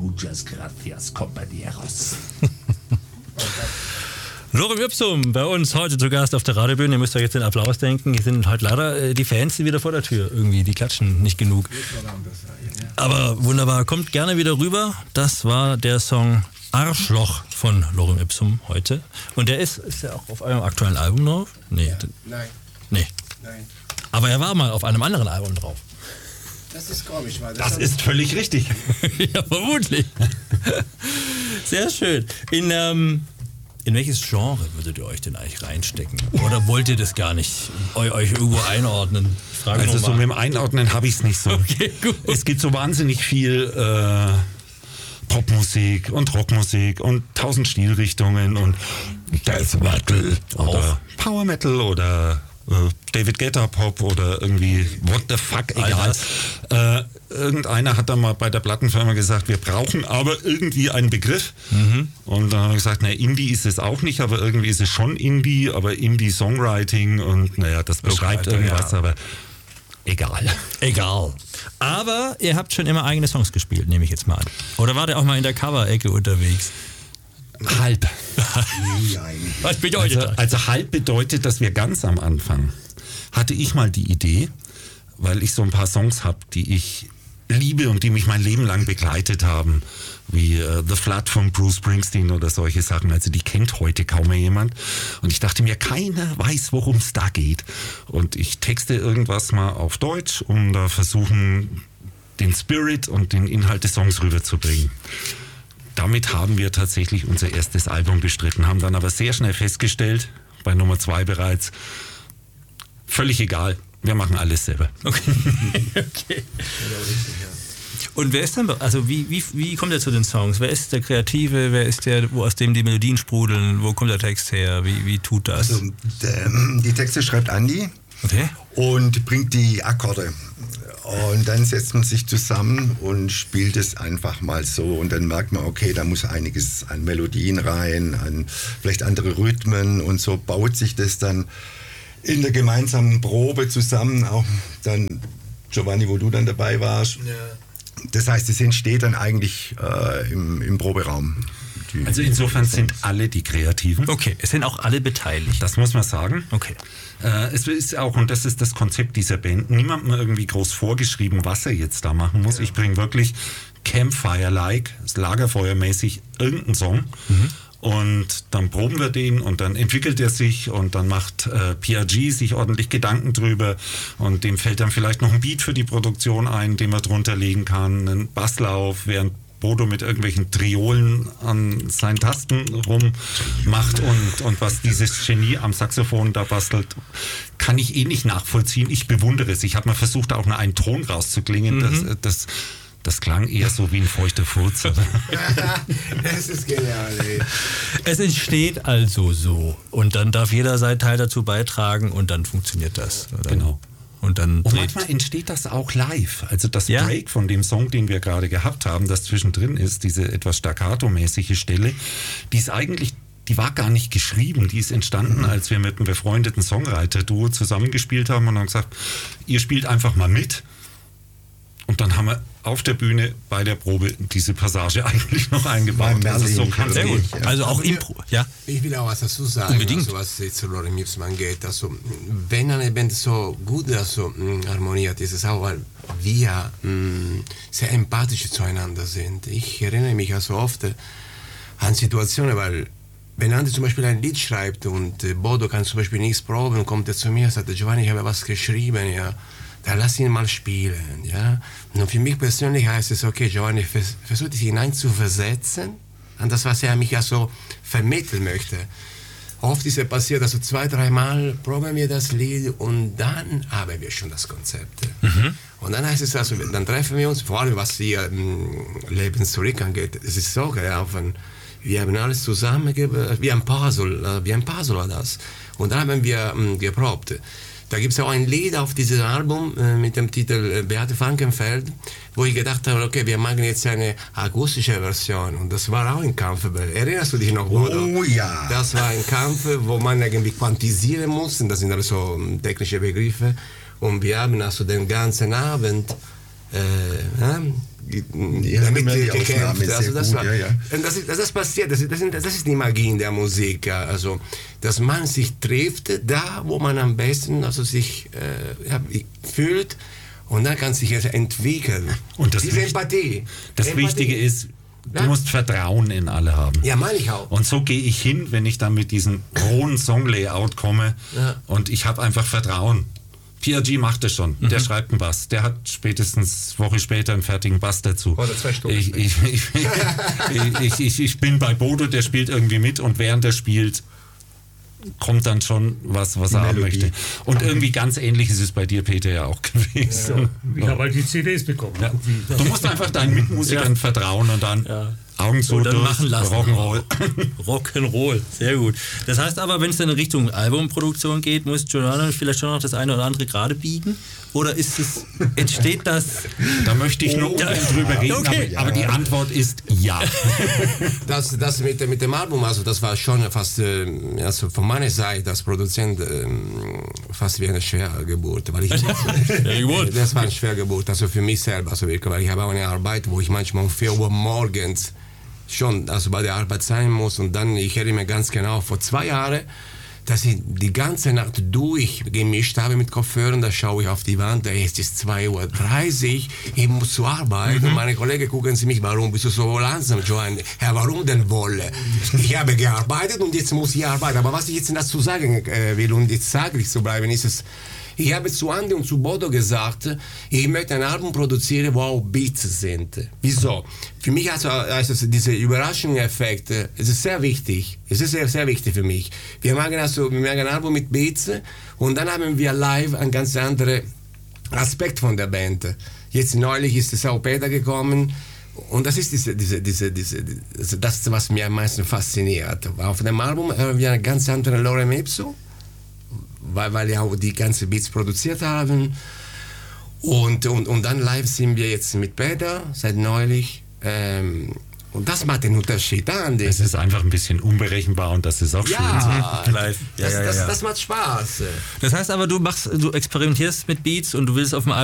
Muchas gracias, compañeros. Lorem Ipsum, bei uns heute zu Gast auf der Radiobühne. Ihr müsst euch jetzt den Applaus denken. Hier sind heute leider die Fans wieder vor der Tür. Irgendwie, die klatschen nicht genug. Aber wunderbar, kommt gerne wieder rüber. Das war der Song Arschloch von Lorem Ipsum heute. Und der ist ja auch auf eurem aktuellen Album drauf? Nee. Ja. Nein. Nee. Nein. Aber er war mal auf einem anderen Album drauf. Das ist komisch, weil Das ist völlig richtig. Ja, vermutlich. Sehr schön. In welches Genre würdet ihr euch denn eigentlich reinstecken? Oder wollt ihr das gar nicht euch irgendwo einordnen? Ich frage Also noch so mal. mit dem Einordnen habe ich es nicht so. Okay, gut. Es gibt so wahnsinnig viel Popmusik und Rockmusik und 1000 Stilrichtungen und Death Metal oder Power Metal oder David Guetta Pop oder irgendwie what the fuck, egal. Irgendeiner hat dann mal bei der Plattenfirma gesagt, wir brauchen aber irgendwie einen Begriff. Und dann habe ich gesagt, naja, Indie ist es auch nicht, aber irgendwie ist es schon Indie, aber Indie-Songwriting und naja, das beschreibt irgendwas, aber egal. Egal. Aber ihr habt schon immer eigene Songs gespielt, nehme ich jetzt mal an. Oder war der auch mal in der Cover-Ecke unterwegs? Halb. Was bedeutet das? Also halb bedeutet, dass wir ganz am Anfang hatte ich mal die Idee, weil ich so ein paar Songs habe, die ich liebe und die mich mein Leben lang begleitet haben, wie The Flood von Bruce Springsteen oder solche Sachen. Also die kennt heute kaum mehr jemand. Und ich dachte mir, keiner weiß, worum es da geht. Und ich texte irgendwas mal auf Deutsch, um da versuchen, den Spirit und den Inhalt des Songs rüberzubringen. Damit haben wir tatsächlich unser erstes Album bestritten, haben dann aber sehr schnell festgestellt, bei Nummer 2 bereits, völlig egal, wir machen alles selber. Okay. Okay. Und wer ist denn, also wie kommt er zu den Songs? Wer ist der Kreative? Wer ist der, aus dem die Melodien sprudeln? Wo kommt der Text her? Wie tut das? Also, die Texte schreibt Andi. Okay. Und bringt die Akkorde. Und dann setzt man sich zusammen und spielt es einfach mal so. Und dann merkt man, okay, da muss einiges an Melodien rein, an vielleicht andere Rhythmen. Und so baut sich das dann in der gemeinsamen Probe zusammen. Auch dann, Giovanni, wo du dann dabei warst. Ja. Das heißt, es entsteht dann eigentlich im Proberaum. Also insofern sind alle die Kreativen. Okay, es sind auch alle beteiligt. Das muss man sagen. Okay. Es ist auch, und das ist das Konzept dieser Band, niemandem irgendwie groß vorgeschrieben, was er jetzt da machen muss. Ich bringe wirklich Campfire-like, lagerfeuermäßig irgendeinen Song. Und dann proben wir den und dann entwickelt er sich und dann macht PRG sich ordentlich Gedanken drüber und dem fällt dann vielleicht noch ein Beat für die Produktion ein, den man drunter legen kann, einen Basslauf, während Bodo mit irgendwelchen Triolen an seinen Tasten rummacht und was dieses Genie am Saxophon da bastelt, kann ich eh nicht nachvollziehen. Ich bewundere es. Ich habe mal versucht, auch nur einen Ton rauszuklingen. Das klang eher so wie ein feuchter Furz. Das ist genial, ey. Es entsteht also so. Und dann darf jeder seinen Teil dazu beitragen und dann funktioniert das. Genau. Und manchmal entsteht das auch live. Also das Break von dem Song, den wir gerade gehabt haben, das zwischendrin ist, diese etwas staccato-mäßige Stelle, die war gar nicht geschrieben. Die ist entstanden, als wir mit einem befreundeten Songwriter-Duo zusammengespielt haben und haben gesagt, ihr spielt einfach mal mit. Und dann haben wir auf der Bühne bei der Probe diese Passage eigentlich noch eingebaut. Also so kann's sehr gehen. gut. Also auch Impro. Ja? Ich will auch was dazu sagen, Unbedingt. also was jetzt Lorem Ipsum angeht. Also, wenn eine Band so gut harmoniert, ist es auch, weil wir sehr empathisch zueinander sind. Ich erinnere mich also oft an Situationen, weil wenn Andi zum Beispiel ein Lied schreibt und Bodo kann zum Beispiel nichts proben, kommt er zu mir und sagt, Giovanni, ich habe was geschrieben, ja. Dann lass ihn mal spielen, ja. Und für mich persönlich heißt es, okay, Giovanni, versuch dich hineinzuversetzen an das, was er mich ja so vermitteln möchte. Oft ist es passiert, also 2-3 Mal proben wir das Lied und dann haben wir schon das Konzept. Und dann heißt es also, dann treffen wir uns, vor allem was ihr Leben zurück angeht, es ist so gelaufen, wir haben alles zusammen, wie ein Puzzle war das. Und dann haben wir geprobt. Da gibt es auch ein Lied auf diesem Album mit dem Titel Beate Frankenfeld, wo ich gedacht habe, okay, wir machen jetzt eine akustische Version. Und das war auch ein Kampf. Erinnerst du dich noch, Bodo? Oh ja. Das war ein Kampf, wo man irgendwie quantisieren muss. Und das sind also technische Begriffe. Und wir haben also den ganzen Abend damit die Aufnahme gekämpft. sehr Also das gut, war, ja. und das passiert, das ist die Magie in der Musik. Also, dass man sich trifft, da wo man am besten also sich fühlt, und dann kann sich entwickeln. Und das diese Empathie. Das Wichtige ist, du musst Vertrauen in alle haben. Ja, meine ich auch. Und so gehe ich hin, wenn ich dann mit diesem rohen Song-Layout komme, und ich habe einfach Vertrauen. PRG macht das schon. Der schreibt einen Bass. Der hat spätestens Woche später einen fertigen Bass dazu. Oder 2 Stunden. Ich bin bei Bodo, der spielt irgendwie mit, und während er spielt, kommt dann schon was er haben möchte. Und irgendwie ganz ähnlich ist es bei dir, Peter, ja auch gewesen. Ich habe halt die CDs bekommen. Ja. Du musst einfach deinen Mitmusikern vertrauen und dann Augen zu, dann machen lassen. Rock'n'Roll. Rock'n'Roll, sehr gut. Das heißt aber, wenn es dann in Richtung Albumproduktion geht, muss Giordano vielleicht schon noch das eine oder andere gerade biegen? Oder entsteht das? Da möchte ich nur drüber reden, okay. aber die Antwort ist ja. Das mit dem Album, also das war schon fast, also von meiner Seite als Produzent fast wie eine Schwergeburt. Weil das war eine Schwergeburt, also für mich selber, also wirklich, weil ich habe auch eine Arbeit, wo ich manchmal um 4 Uhr morgens schon also bei der Arbeit sein muss, und dann, ich erinnere mich ganz genau, vor 2 Jahren, dass ich die ganze Nacht durchgemischt habe mit Kopfhörern, da schaue ich auf die Wand, es ist 2:30 Uhr, ich muss zur Arbeit, und meine Kollegen gucken sie mich, warum bist du so langsam, Joan? Ja, warum denn wohl? Ich habe gearbeitet und jetzt muss ich arbeiten, aber was ich jetzt dazu sagen will, und jetzt saglich zu bleiben, ist es, ich habe zu Andi und zu Bodo gesagt, ich möchte ein Album produzieren, wo auch Beats sind. Wieso? Für mich also dieser Überraschungseffekt, es ist sehr wichtig. Es ist sehr, sehr wichtig für mich. Wir machen ein Album mit Beats, und dann haben wir live einen ganz anderen Aspekt von der Band. Jetzt neulich ist es auch Peter gekommen, und das ist das, was mir am meisten fasziniert. Auf dem Album haben wir einen ganz anderen Lorem Ipsum, weil wir auch die ganzen Beats produziert haben. Und dann live sind wir jetzt mit Peter, seit neulich. Und das macht den Unterschied. Es ist einfach ein bisschen unberechenbar, und das ist auch schön. Live. Das macht Spaß. Das heißt aber, du experimentierst mit Beats und du willst auf dem Album